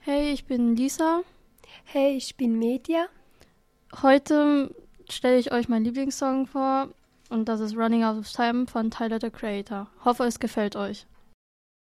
Hey, ich bin Lisa. Hey, ich bin Media. Heute stelle ich euch meinen Lieblingssong vor und das ist Running Out of Time von Tyler, the Creator. Hoffe, es gefällt euch.